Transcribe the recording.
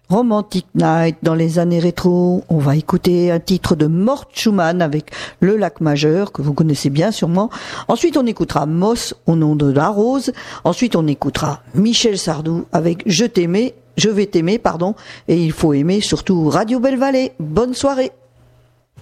Romantic Night dans les années rétro. On va écouter un titre de Mort Schumann avec le lac majeur que vous connaissez bien sûrement. Ensuite on écoutera Moss au nom de la rose. Ensuite on écoutera Michel Sardou avec Je vais t'aimer, et il faut aimer surtout Radio Belle Vallée. Bonne soirée.